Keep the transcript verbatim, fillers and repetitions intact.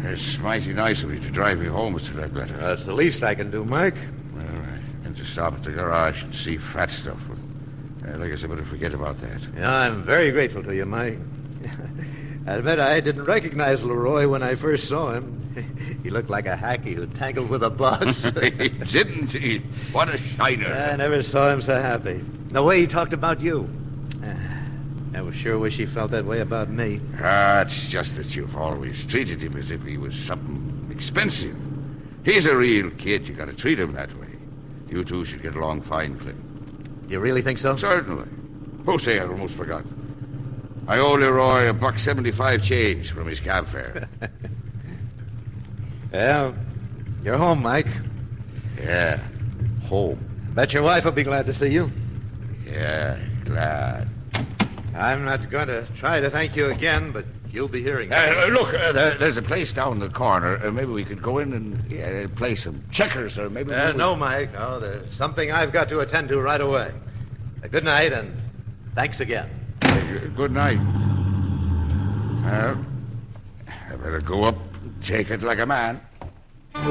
It's mighty nice of you to drive me home, Mister Ledbetter. That's the least I can do, Mike. Well, I meant to stop at the garage and see fat stuff. But, uh, I guess I better forget about that. Yeah, I'm very grateful to you, Mike. I admit I didn't recognize Leroy when I first saw him. He looked like a hacky who tangled with a bus. He didn't he? What a shiner. I never saw him so happy. The way he talked about you. I sure wish he felt that way about me. Ah, it's just that you've always treated him as if he was something expensive. He's a real kid. You got to treat him that way. You two should get along fine, Clint. You really think so? Certainly. Oh, say, I almost forgot. I owe Leroy a buck seventy-five change from his cab fare. Well, you're home, Mike. Yeah, home. Bet your wife will be glad to see you. Yeah, glad. I'm not going to try to thank you again, but you'll be hearing it. Uh, look, uh, there, there's a place down the corner. Uh, maybe we could go in and yeah, play some checkers, or maybe... Uh, we... no, Mike, no. There's something I've got to attend to right away. Uh, good night, and thanks again. Uh, good night. Well, I better go up and take it like a man.